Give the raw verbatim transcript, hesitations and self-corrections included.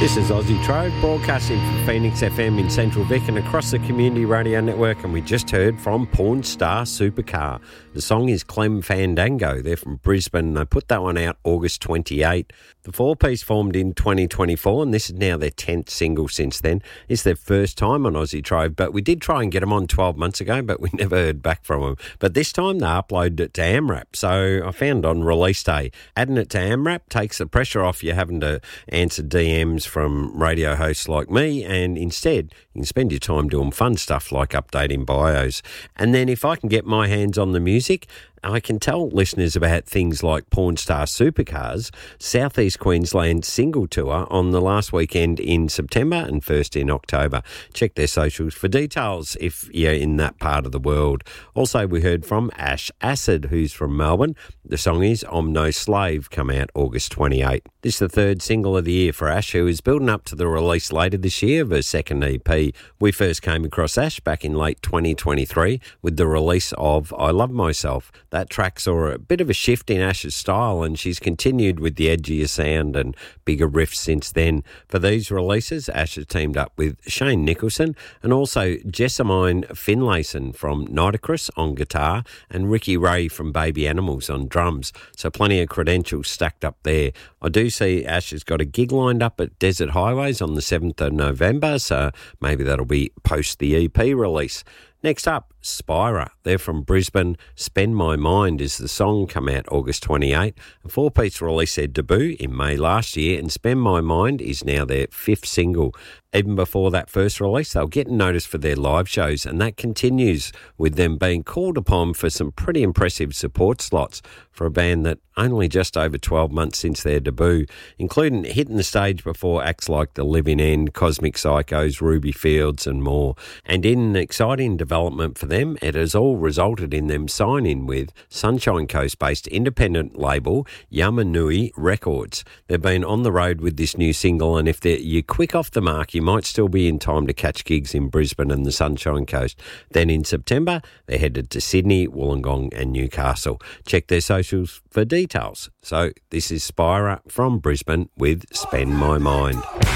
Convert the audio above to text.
This is Aussie Trove, broadcasting from Phoenix F M in Central Vic and across the Community Radio Network, and we just heard from Porn Star Supercar. The song is Clem Fandango. They're from Brisbane. They put that one out August twenty-eighth. The four-piece formed in twenty twenty-four, and this is now their tenth single since then. It's their first time on Aussie Trove, but we did try and get them on twelve months ago, but we never heard back from them. But this time they uploaded it to AMRAP, so I found on release day. Adding it to AMRAP takes the pressure off you having to answer D Ms from radio hosts like me, and instead you can spend your time doing fun stuff like updating bios. And then if I can get my hands on the music, I can tell listeners about things like Porn Star Supercars, South East Queensland single tour on the last weekend in September and first in October. Check their socials for details if you're in that part of the world. Also, we heard from Ash Acid, who's from Melbourne. The song is I'm No Slave, come out August twenty-eighth. This is the third single of the year for Ash, who is building up to the release later this year of her second E P. We first came across Ash back in late twenty twenty-three with the release of I Love Myself. That track saw a bit of a shift in Ash's style, and she's continued with the edgier sound and bigger riffs since then. For these releases, Ash has teamed up with Shane Nicholson and also Jessamine Finlayson from Nitocris on guitar and Ricky Ray from Baby Animals on drums. So plenty of credentials stacked up there. I do see Ash has got a gig lined up at Desert Highways on the seventh of November, so maybe that'll be post the E P release. Next up, Spira. They're from Brisbane. Spend My Mind is the song, come out August twenty-eighth. A four-piece released their debut in May last year, and Spend My Mind is now their fifth single. Even before that first release, they'll get noticed for their live shows, and that continues with them being called upon for some pretty impressive support slots for a band that only just over twelve months since their debut, including hitting the stage before acts like The Living End, Cosmic Psychos, Ruby Fields and more. And in an exciting development for them, it has all resulted in them signing with Sunshine Coast-based independent label Yamanui Records. They've been on the road with this new single, and if you're quick off the mark, you might still be in time to catch gigs in Brisbane and the Sunshine Coast. Then in September, they're headed to Sydney, Wollongong and Newcastle. Check their socials for details. So this is Spira from Brisbane with Spend My Mind.